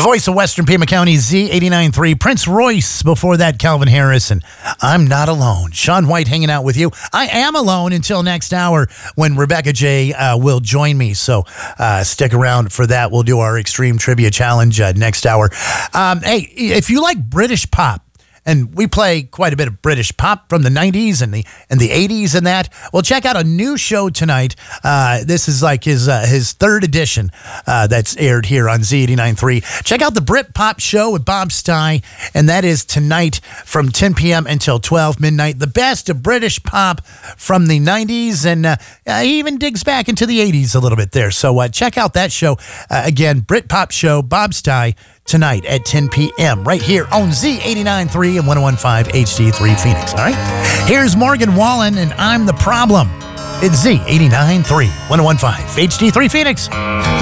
voice of Western Pima County, Z89.3. Prince Royce, before that, Calvin Harris, and I'm Not Alone. Sean White hanging out with you. I am alone until next hour when Rebecca J. will join me, so stick around for that. We'll do our Extreme Trivia Challenge next hour. Hey, if you like British pop, and we play quite a bit of British pop from the 90s and the 80s and that. Well, check out a new show tonight. This is like his third edition that's aired here on Z89.3. Check out the Brit Pop Show with Bob Stye, and that is tonight from 10 p.m. until 12 midnight. The best of British pop from the 90s, and he even digs back into the 80s a little bit there. So check out that show. Again, Brit Pop Show, Bob Stye, tonight at 10 p.m. right here on Z89.3 and 101.5 HD3 Phoenix. All right? Here's Morgan Wallen and I'm the Problem. It's Z89.3, 101.5 HD3 Phoenix.